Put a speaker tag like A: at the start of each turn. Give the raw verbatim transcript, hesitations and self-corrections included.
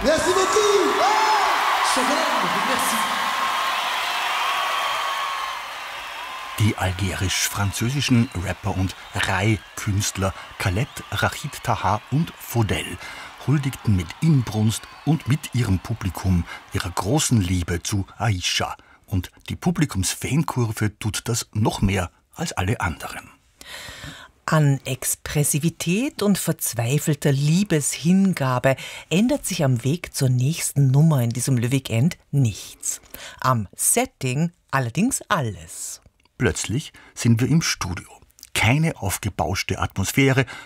A: Merci beaucoup.
B: Merci.
C: Die algerisch-französischen Rapper und Rai-Künstler Khaled, Rachid Taha und Faudel huldigten mit Inbrunst und mit ihrem Publikum ihrer großen Liebe zu Aisha. Und die Publikumsfankurve tut das noch mehr als alle anderen.
D: An Expressivität und verzweifelter Liebeshingabe ändert sich am Weg zur nächsten Nummer in diesem Le Weekend nichts. Am Setting allerdings alles.
C: Plötzlich sind wir im Studio. Keine aufgebauschte Atmosphäre,